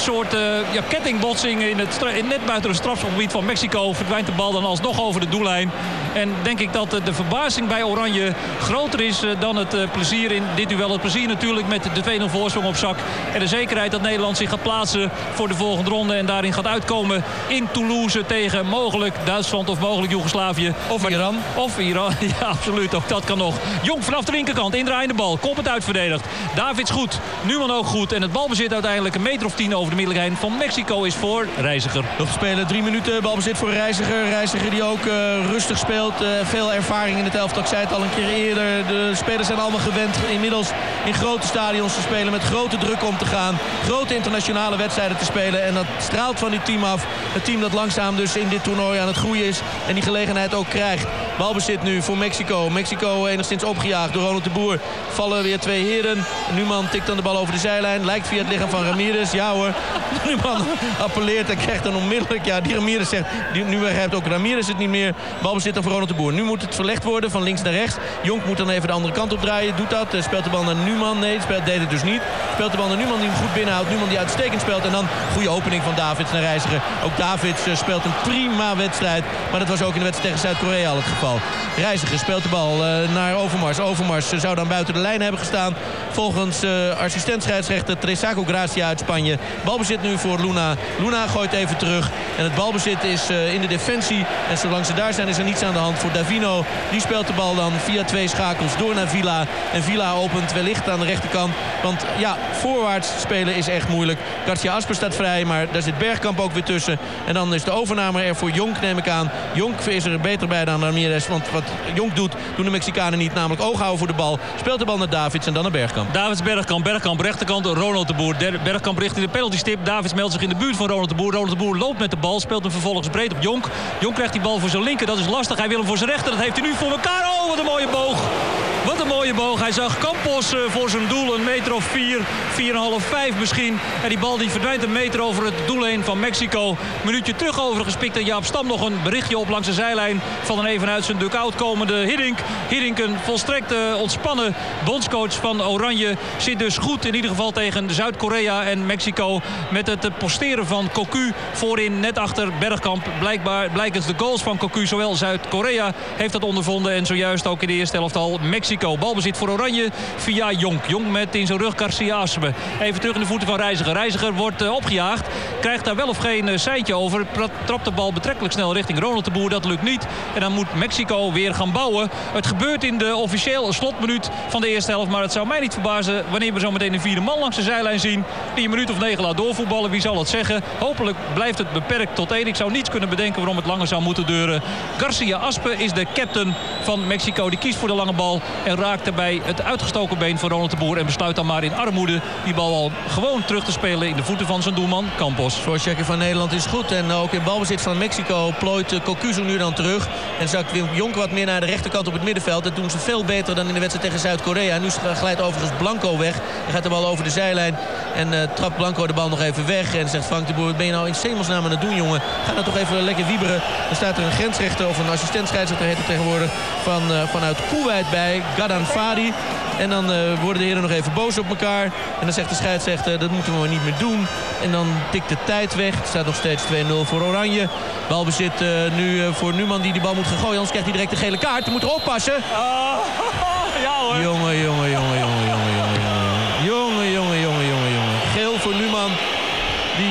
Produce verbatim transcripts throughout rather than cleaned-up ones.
soort uh, ja, kettingbotsing in het stra- in net buiten het strafschopgebied van Mexico. Verdwijnt de bal dan alsnog over de doellijn. En denk ik dat uh, de verbazing bij Oranje groter is uh, dan het uh, plezier in dit duel. Het plezier natuurlijk met de twee nul voorsprong op zak. En de zekerheid dat Nederland zich gaat plaatsen voor de volgende ronde. En daarin gaat uitkomen in Toulouse tegen mogelijk Duitsland of mogelijk Joegoslavië. Of Iran. Of Iran, ja absoluut, ook dat kan nog. Jong vanaf de linkerkant, indraaiende bal, kopend uitverdedigd. Davids goed, Numan ook goed. En het balbezit uiteindelijk een meter of tien over de middenlijn van Mexico is voor Reiziger. Nog spelen drie minuten, balbezit voor Reiziger. Reiziger die ook uh, rustig speelt. Uh, veel ervaring in het elftal, ik zei het al een keer eerder. De spelers zijn allemaal gewend inmiddels in grote stadions te spelen. Met grote druk om te gaan. Grote internationale wedstrijden te spelen. En dat straalt van dit team af. Het team dat langzaam dus in dit toernooi aan het groeien is. En die gelegenheid ook krijgt. Balbezit nu voor Mexico. Mexico enigszins opgejaagd door Ronald de Boer. Vallen weer twee heren. Numan tikt dan de bal over de zijlijn. Lijkt via het lichaam van Ramirez. Ja hoor. Numan appelleert en krijgt dan onmiddellijk. Ja, die Ramirez zegt. Die, nu begrijpt ook Ramirez het niet meer. Balbezit dan voor Ronald de Boer. Nu moet het verlegd worden van links naar rechts. Jonk moet dan even de andere kant op draaien. Doet dat. Speelt de bal naar Numan. Nee, speelt, deed het dus niet. Speelt de bal naar Numan die hem goed binnenhoudt. Numan die uitstekend speelt. En dan goede opening van Davids naar Reiziger. Ook Davids uh, speelt een prima wedstrijd. Maar dat was ook in de wedstrijd tegen Zuid-Korea al het geval. Reiziger speelt de bal uh, naar Overmars. Overmars uh, zou dan buiten de lijn hebben gestaan. Volgens uh, assistent-scheidsrechter Tresaco Gracia uit Spanje. Balbezit nu voor Luna. Luna gooit even terug. En het balbezit is uh, in de defensie. En zolang ze daar zijn is er niets aan de hand voor Davino. Die speelt de bal dan via twee schakels door naar Villa. En Villa opent wellicht aan de rechterkant. Want ja, voorwaarts spelen is echt moeilijk. Garcia Asper staat vrij, maar daar zit Bergkamp ook weer tussen. En dan is de overname er voor Jonk, neem ik aan. Jonk is er beter bij dan Ramirez. Want wat Jonk doet, doen de Mexicanen niet. Namelijk oog houden voor de bal. Speelt de bal naar Davids en dan naar Bergkamp. Davids, Bergkamp, Bergkamp, rechterkant, Ronald de Boer. Bergkamp richting de penaltystip. Davids meldt zich in de buurt van Ronald de Boer. Ronald de Boer loopt met de bal, speelt hem vervolgens breed op Jonk. Jonk krijgt die bal voor zijn linker, dat is lastig. Hij wil hem voor zijn rechter, dat heeft hij nu voor elkaar. Oh, wat een mooie boog. Wat een mooie boog. Hij zag Campos uh, voor zijn doel. Een meter of vier, vier en een half, vijf misschien. En die bal die verdwijnt een meter over het doel heen van Mexico. Een minuutje terug overgespikt. En Jaap Stam nog een berichtje op langs de zijlijn van een even uit zijn dugout komende Hiddink. Hiddink, een volstrekt uh, ontspannen bondscoach van Oranje. Zit dus goed in ieder geval tegen Zuid-Korea en Mexico. Met het uh, posteren van Cocu voorin net achter Bergkamp. Blijkbaar blijkens de goals van Cocu. Zowel Zuid-Korea heeft dat ondervonden. En zojuist ook in de eerste helft al Mexico. Balbezit voor Oranje via Jonk. Jonk met in zijn rug Garcia Aspe. Even terug in de voeten van Reiziger. Reiziger wordt uh, opgejaagd. Krijgt daar wel of geen uh, seintje over. Trapt de bal betrekkelijk snel richting Ronald de Boer. Dat lukt niet. En dan moet Mexico weer gaan bouwen. Het gebeurt in de officieel slotminuut van de eerste helft. Maar het zou mij niet verbazen wanneer we zo meteen een vierde man langs de zijlijn zien. Die een minuut of negen laat doorvoetballen. Wie zal het zeggen? Hopelijk blijft het beperkt tot één. Ik zou niets kunnen bedenken waarom het langer zou moeten duren. Garcia Aspe is de captain van Mexico. Die kiest voor de lange bal. En raakt daarbij het uitgestoken been van Ronald de Boer. En besluit dan maar in armoede die bal al gewoon terug te spelen in de voeten van zijn doelman Campos. Voorchecken van Nederland is goed. En ook in balbezit van Mexico plooit Cocu zo nu dan terug. En zakt Wim Jonk wat meer naar de rechterkant op het middenveld. Dat doen ze veel beter dan in de wedstrijd tegen Zuid-Korea. Nu glijdt overigens Blanco weg. Dan gaat de bal over de zijlijn. En uh, trapt Blanco de bal nog even weg. En zegt Frank de Boer, wat ben je nou in hemelsnaam aan het doen, jongen? Ga nou toch even lekker wieberen. Dan staat er een grensrechter of een assistent-scheidsrechter heet het tegenwoordig van, uh, vanuit Kuwait bij. Gadan Fadi. En dan uh, worden de heren nog even boos op elkaar. En dan zegt de scheidsrechter, dat moeten we maar niet meer doen. En dan tikt de tijd weg. Het staat nog steeds twee nul voor Oranje. Balbezit uh, nu uh, voor Numan die die bal moet gaan gooien. Anders krijgt hij direct de gele kaart. Hij moet er oppassen. Oh, ja hoor. Jongen, jongen, jongen, jongen, jongen, jongen, jongen. Jongen, jongen, jongen, jongen, jongen. Geel voor Numan. Die...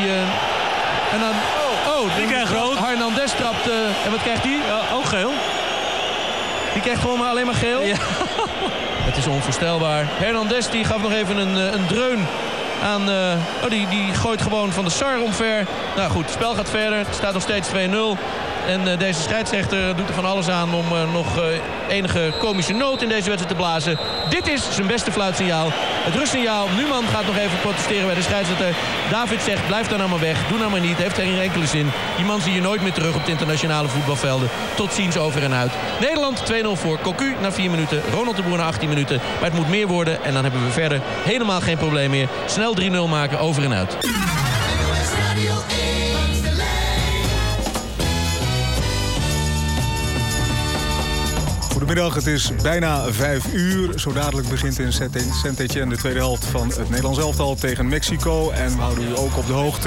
Uh, en dan... Oh, oh die krijgt rood. Hernandez trapt... Uh, en wat krijgt hij? Uh, ook geel. Die krijgt gewoon maar alleen maar geel. Ja. Het is onvoorstelbaar. Hernandez die gaf nog even een, een dreun aan... Uh, oh, die, die gooit gewoon van de Sar omver. Nou goed, het spel gaat verder. Het staat nog steeds twee nul. En uh, deze scheidsrechter doet er van alles aan om uh, nog uh, enige komische noot in deze wedstrijd te blazen. Dit is zijn beste fluitsignaal. Het rustsignaal. Numan gaat nog even protesteren bij de scheidsrechter. David zegt, blijf daar nou maar weg. Doe nou maar niet. Heeft geen enkele zin. Die man zie je nooit meer terug op de internationale voetbalvelden. Tot ziens, over en uit. Nederland twee nul voor Cocu na vier minuten. Ronald de Boer na achttien minuten. Maar het moet meer worden. En dan hebben we verder helemaal geen probleem meer. Snel drie nul maken, over en uit. Goedemiddag, het is bijna vijf uur. Zo dadelijk begint in Saint-Étienne de tweede helft van het Nederlands elftal tegen Mexico. En we houden u ook op de hoogte